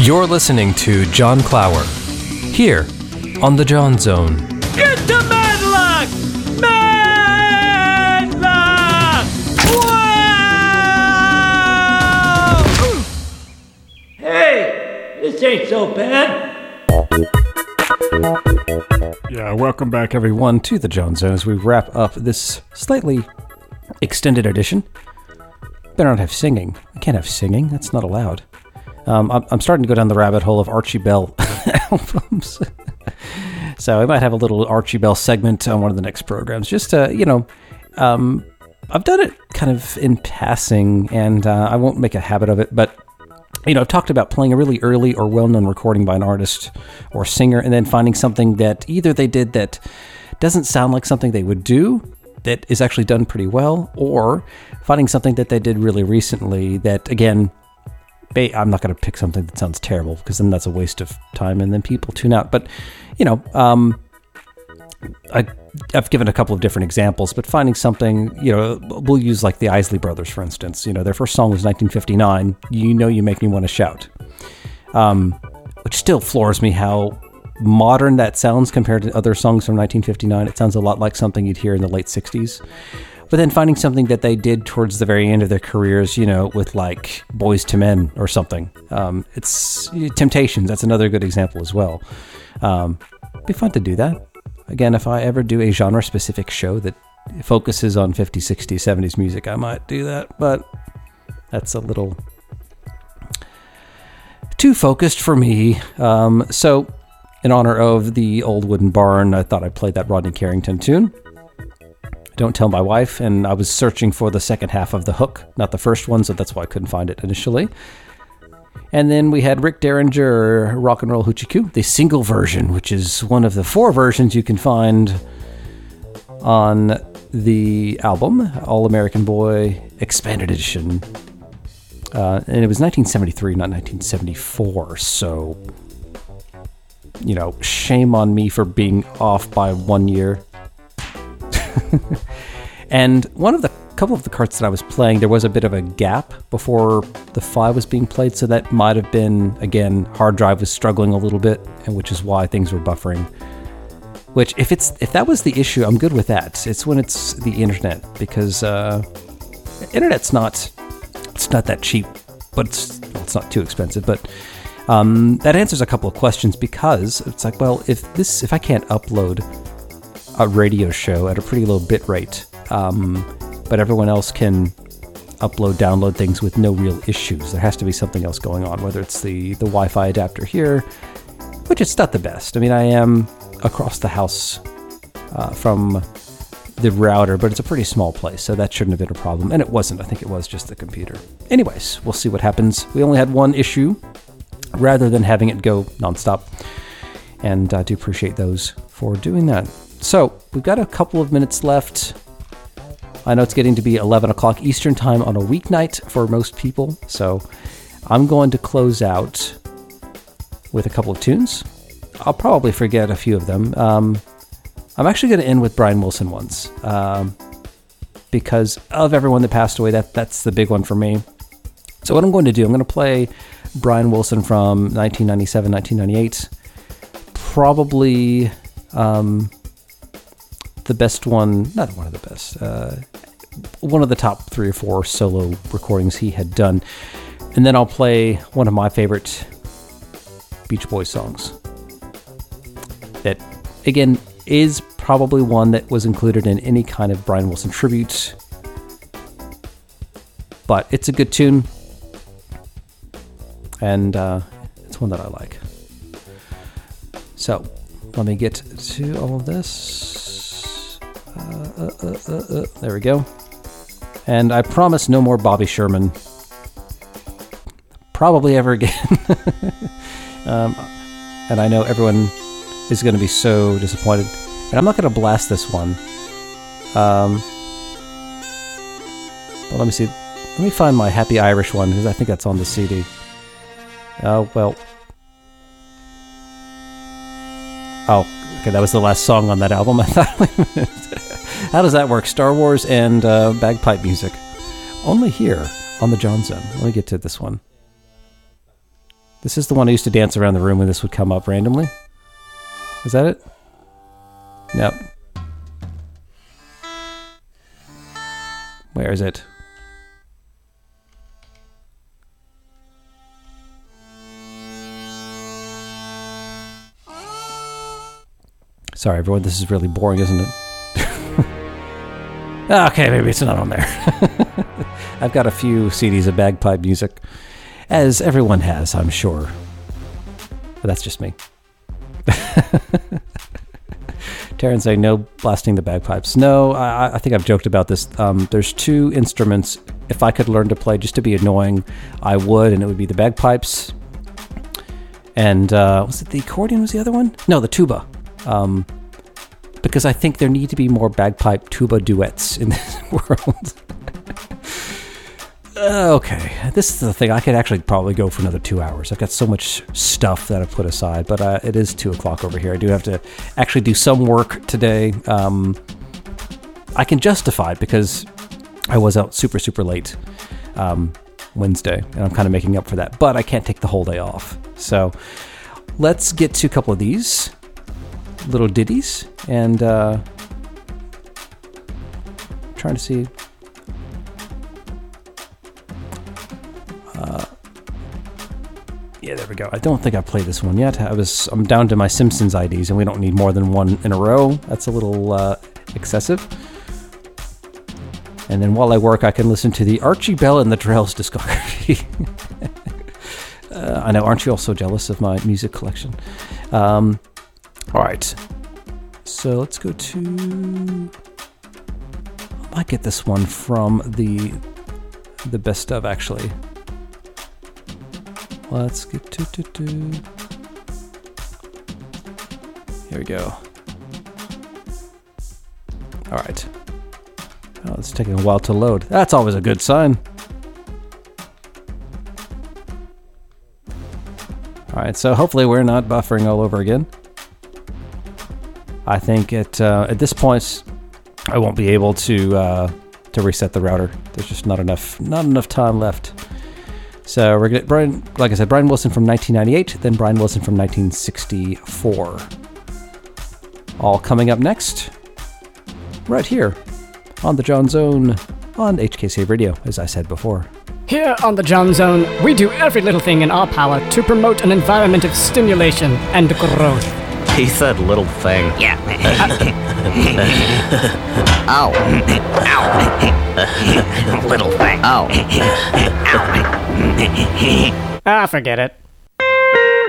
You're listening to John Clower, here on the John Zone. Get the Madlock! Madlock! Wow! Hey, this ain't so bad. Yeah, welcome back everyone to the John Zone as we wrap up this slightly extended edition. Better not have singing. I can't have singing, that's not allowed. I'm starting to go down the rabbit hole of Archie Bell albums. So I might have a little Archie Bell segment on one of the next programs. Just, I've done it kind of in passing, and I won't make a habit of it, but, I've talked about playing a really early or well-known recording by an artist or singer, and then finding something that either they did that doesn't sound like something they would do, that is actually done pretty well, or finding something that they did really recently that, again, I'm not going to pick something that sounds terrible because then that's a waste of time and then people tune out. But, I've given a couple of different examples, but finding something, we'll use like the Isley Brothers, for instance. Their first song was 1959, You Make Me Want to Shout, which still floors me how modern that sounds compared to other songs from 1959. It sounds a lot like something you'd hear in the late 60s. But then finding something that they did towards the very end of their careers, with like Boyz II Men or something. It's Temptations. That's another good example as well. It'd be fun to do that. Again, if I ever do a genre-specific show that focuses on 50s, 60s, 70s music, I might do that. But that's a little too focused for me. So in honor of the old wooden barn, I thought I'd play that Rodney Carrington tune. Don't Tell My Wife, and I was searching for the second half of the hook, not the first one, so that's why I couldn't find it initially. And then we had Rick Derringer, Rock and Roll Hoochie Coo, the single version, which is one of the 4 versions you can find on the album, All American Boy Expanded Edition. And it was 1973, not 1974, so, shame on me for being off by 1 year. And couple of the carts that I was playing, there was a bit of a gap before the 5 was being played, so that might have been, again, hard drive was struggling a little bit, and which is why things were buffering. Which, if that was the issue, I'm good with that. It's when it's the internet, because internet's not that cheap, but it's not too expensive. But that answers a couple of questions, because it's like, well, if I can't upload a radio show at a pretty low bit rate, but everyone else can download things with no real issues. There has to be something else going on, whether it's the Wi-Fi adapter here, which is not the best. I mean, I am across the house from the router, but it's a pretty small place, so that shouldn't have been a problem. And it wasn't. I think it was just the computer. Anyways, we'll see what happens. We only had one issue rather than having it go nonstop. And I do appreciate those for doing that. So, we've got a couple of minutes left. I know it's getting to be 11 o'clock Eastern time on a weeknight for most people, so I'm going to close out with a couple of tunes. I'll probably forget a few of them. I'm actually going to end with Brian Wilson ones, because of everyone that passed away. That's the big one for me. So what I'm going to do, I'm going to play Brian Wilson from 1997, 1998. Probably the best one, not one of the best, one of the top 3 or 4 solo recordings he had done. And then I'll play one of my favorite Beach Boys songs. That, again, is probably one that was included in any kind of Brian Wilson tribute. But it's a good tune. And it's one that I like. So, let me get to all of this. There we go. And I promise no more Bobby Sherman. Probably ever again. And I know everyone is going to be so disappointed. And I'm not going to blast this one. Well, let me see. Let me find my Happy Irish one, because I think that's on the CD. Oh, well. Oh, okay, that was the last song on that album. I thought. How does that work? Star Wars and bagpipe music. Only here on the John Zone. Let me get to this one. This is the one I used to dance around the room when this would come up randomly. Is that it? Nope. Where is it? Sorry, everyone. This is really boring, isn't it? Okay, maybe it's not on there. I've got a few CDs of bagpipe music, as everyone has, I'm sure. But that's just me. Taryn saying no blasting the bagpipes. No, I think I've joked about this. There's two instruments. If I could learn to play just to be annoying, I would, and it would be the bagpipes. And was it the accordion was the other one? No, the tuba. Because I think there need to be more bagpipe tuba duets in this world. Okay, this is the thing. I could actually probably go for another 2 hours. I've got so much stuff that I've put aside, but it is 2 o'clock over here. I do have to actually do some work today. I can justify it because I was out super, super late Wednesday, and I'm kind of making up for that, but I can't take the whole day off. So let's get to a couple of these little ditties, and trying to see. Yeah, there we go. I don't think I've played this one yet. I'm down to my Simpsons IDs, and we don't need more than one in a row. That's a little excessive. And then while I work, I can listen to the Archie Bell and the Drells discography. I know, aren't you all so jealous of my music collection? All right. So let's go to... I might get this one from the best of, actually. Let's get to... Here we go. All right. Oh, it's taking a while to load. That's always a good sign. All right, so hopefully we're not buffering all over again. I think at this point I won't be able to reset the router. There's just not enough time left. So we're gonna Brian, like I said, Brian Wilson from 1998, then Brian Wilson from 1964. All coming up next, right here on the John Zone on HKC Radio, as I said before. Here on the John Zone, we do every little thing in our power to promote an environment of stimulation and growth. He said little thing. Yeah. Ow. Little thing. Ow. Ah, forget it.